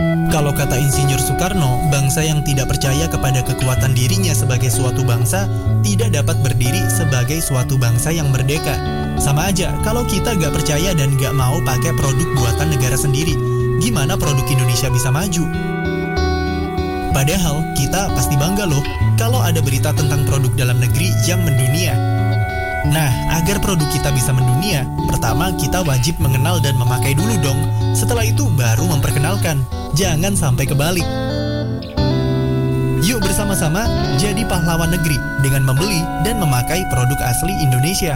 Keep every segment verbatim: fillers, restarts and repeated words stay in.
Kalau kata Insinyur Soekarno, bangsa yang tidak percaya kepada kekuatan dirinya sebagai suatu bangsa tidak dapat berdiri sebagai suatu bangsa yang merdeka. Sama aja, kalau kita gak percaya dan gak mau pakai produk buatan negara sendiri, gimana produk Indonesia bisa maju? Padahal kita pasti bangga loh kalau ada berita tentang produk dalam negeri yang mendunia. Nah, agar produk kita bisa mendunia, pertama kita wajib mengenal dan memakai dulu dong. Setelah itu baru memperkenalkan. Jangan sampai kebalik. Yuk bersama-sama jadi pahlawan negeri dengan membeli dan memakai produk asli Indonesia.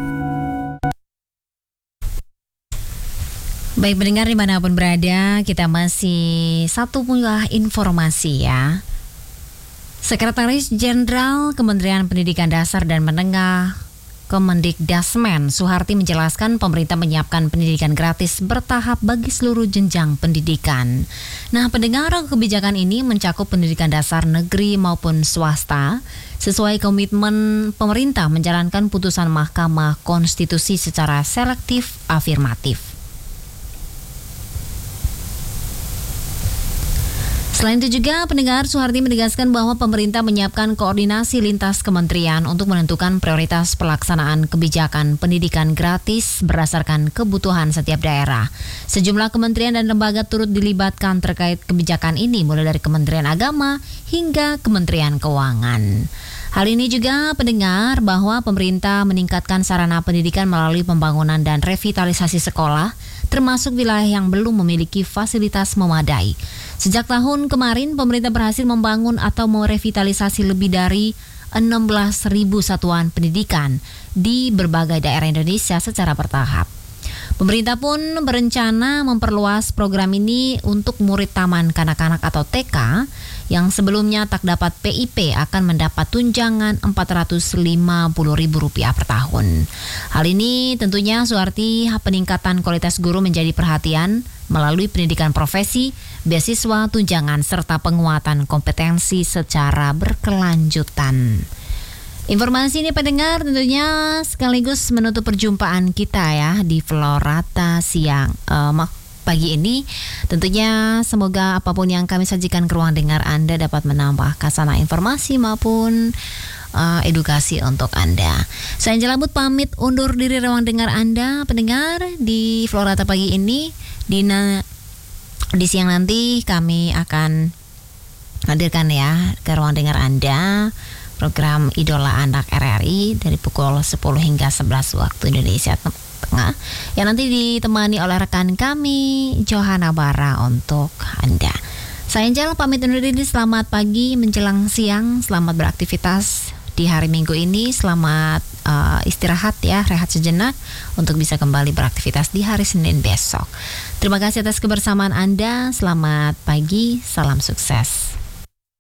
Baik pendengar dimanapun berada, kita masih satu pula informasi ya. Sekretaris Jenderal Kementerian Pendidikan Dasar dan Menengah Kemendikdasmen Suharti menjelaskan pemerintah menyiapkan pendidikan gratis bertahap bagi seluruh jenjang pendidikan. Nah, pendengar, kebijakan ini mencakup pendidikan dasar negeri maupun swasta sesuai komitmen pemerintah menjalankan putusan Mahkamah Konstitusi secara selektif afirmatif. Selain itu juga, pendengar, Suharti menegaskan bahwa pemerintah menyiapkan koordinasi lintas kementerian untuk menentukan prioritas pelaksanaan kebijakan pendidikan gratis berdasarkan kebutuhan setiap daerah. Sejumlah kementerian dan lembaga turut dilibatkan terkait kebijakan ini, mulai dari Kementerian Agama hingga Kementerian Keuangan. Hal ini juga, pendengar, bahwa pemerintah meningkatkan sarana pendidikan melalui pembangunan dan revitalisasi sekolah, termasuk wilayah yang belum memiliki fasilitas memadai. Sejak tahun kemarin, pemerintah berhasil membangun atau merevitalisasi lebih dari enam belas ribu satuan pendidikan di berbagai daerah Indonesia secara bertahap. Pemerintah pun berencana memperluas program ini untuk murid taman kanak-kanak atau T K yang sebelumnya tak dapat P I P akan mendapat tunjangan empat ratus lima puluh ribu rupiah per tahun. Hal ini tentunya Suharti peningkatan kualitas guru menjadi perhatian melalui pendidikan profesi, beasiswa, tunjangan, serta penguatan kompetensi secara berkelanjutan. Informasi ini pendengar tentunya sekaligus menutup perjumpaan kita ya di Florata siang uh, pagi ini. Tentunya semoga apapun yang kami sajikan ke ruang dengar Anda dapat menambah khazanah informasi maupun uh, edukasi untuk Anda. Saya Angela Mut pamit undur diri ruang dengar Anda pendengar di Florata pagi ini. Di, na- di siang nanti kami akan hadirkan ya ke ruang dengar Anda program Idola Anak R R I dari pukul sepuluh hingga sebelas waktu Indonesia Tengah yang nanti ditemani oleh rekan kami Johanna Bara untuk Anda. Saya Angela pamit undur diri, selamat pagi menjelang siang, selamat beraktivitas di hari Minggu ini, selamat uh, istirahat ya, rehat sejenak untuk bisa kembali beraktivitas di hari Senin besok. Terima kasih atas kebersamaan Anda, selamat pagi, salam sukses.